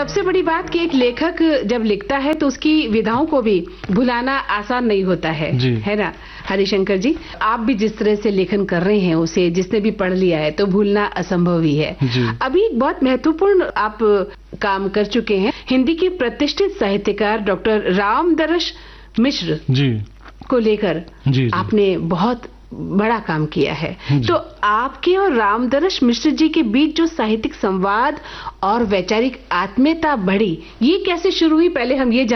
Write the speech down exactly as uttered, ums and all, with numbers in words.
सबसे बड़ी बात कि एक लेखक जब लिखता है तो उसकी विधाओं को भी भुलाना आसान नहीं होता है, है ना हरिशंकर जी? आप भी जिस तरह से लेखन कर रहे हैं उसे जिसने भी पढ़ लिया है तो भूलना असंभव ही है। अभी एक बहुत महत्वपूर्ण आप काम कर चुके हैं, हिंदी के प्रतिष्ठित साहित्यकार डॉक्टर रामदरश मिश्र जी को लेकर आपने बहुत बड़ा काम किया है। तो आपके और रामदरश मिश्र जी के बीच जो साहित्यिक संवाद और वैचारिक आत्मीयता बढ़ी, ये कैसे शुरू हुई? पहले हम ये